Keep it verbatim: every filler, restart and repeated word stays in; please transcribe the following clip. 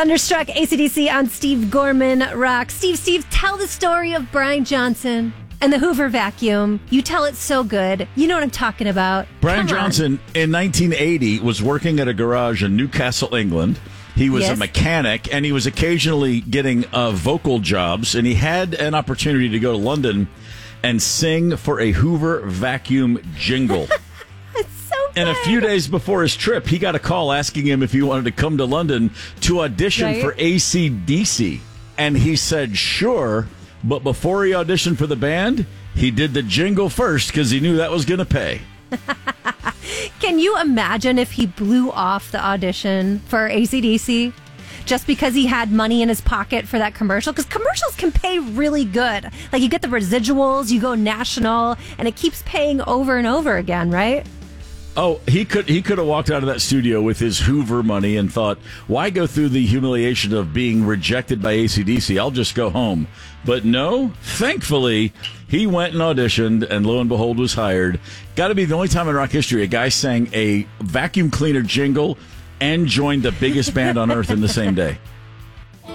Thunderstruck, A C D C on Steve Gorman Rock. Steve, Steve, tell the story of Brian Johnson and the Hoover vacuum. You tell it so good. You know what I'm talking about. Brian Come Johnson, on. in nineteen eighty, was working at a garage in Newcastle, England. He was Yes. a mechanic, and he was occasionally getting uh, vocal jobs, and he had an opportunity to go to London and sing for a Hoover vacuum jingle. It's so good. And a few days before his trip, he got a call asking him if he wanted to come to London to audition Right. for A C D C. And he said, sure. But before he auditioned for the band, he did the jingle first because he knew that was going to pay. Can you imagine if he blew off the audition for A C D C just because he had money in his pocket for that commercial? Because commercials can pay really good. Like, you get the residuals, you go national, and it keeps paying over and over again, right? Oh, he could he could have walked out of that studio with his Hoover money and thought, why go through the humiliation of being rejected by A C D C? I'll just go home. But no, thankfully, he went and auditioned, and lo and behold, was hired. Got to be the only time in rock history a guy sang a vacuum cleaner jingle and joined the biggest band on earth in the same day.